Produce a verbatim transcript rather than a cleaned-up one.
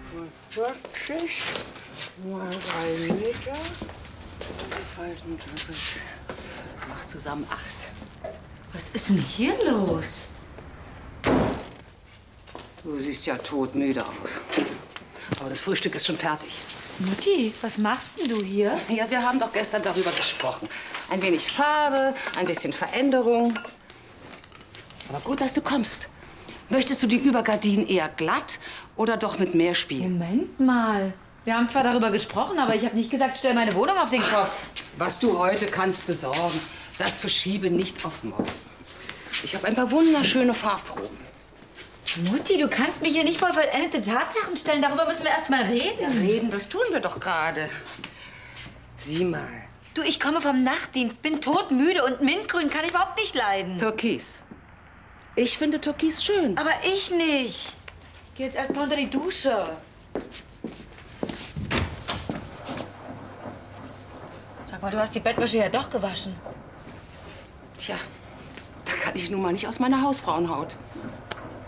vierzig mal drei Meter. Macht zusammen acht. Was ist denn hier los? Du siehst ja todmüde aus. Aber das Frühstück ist schon fertig. Mutti, was machst denn du hier? Ja, wir haben doch gestern darüber gesprochen. Ein wenig Farbe, ein bisschen Veränderung. Aber gut, dass du kommst. Möchtest du die Übergardinen eher glatt oder doch mit mehr Spiel? Moment mal. Wir haben zwar darüber gesprochen, aber ich habe nicht gesagt, stell meine Wohnung auf den Kopf. Was du heute kannst besorgen, das verschiebe nicht auf morgen. Ich habe ein paar wunderschöne Farbproben. Mutti, du kannst mich hier nicht vor vollendete Tatsachen stellen. Darüber müssen wir erst mal reden. Ja, reden, das tun wir doch gerade. Sieh mal. Du, ich komme vom Nachtdienst, bin todmüde und Mintgrün kann ich überhaupt nicht leiden. Türkis. Ich finde Türkis schön. Aber ich nicht. Geh jetzt erst mal unter die Dusche. Sag mal, du hast die Bettwäsche ja doch gewaschen. Tja, da kann ich nun mal nicht aus meiner Hausfrauenhaut.